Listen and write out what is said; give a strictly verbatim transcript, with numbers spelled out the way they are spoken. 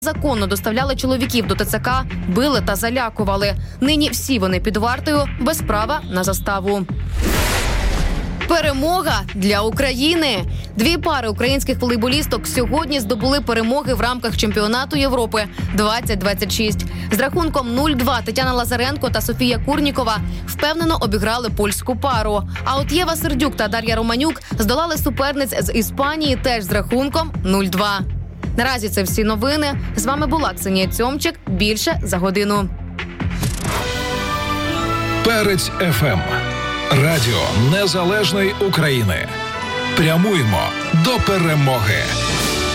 Законно доставляли чоловіків до ТЦК, били та залякували. Нині всі вони під вартою, без права на заставу. Перемога для України! Дві пари українських волейболісток сьогодні здобули перемоги в рамках чемпіонату Європи двадцять двадцять шість. З рахунком нуль-два Тетяна Лазаренко та Софія Курнікова впевнено обіграли польську пару. А от Єва Сердюк та Дар'я Романюк здолали суперниць з Іспанії теж з рахунком нуль-два. Наразі це всі новини. З вами була Ксенія Цьомчик. Більше за годину. Перець еф ем. Радіо Незалежної України. Прямуємо до перемоги.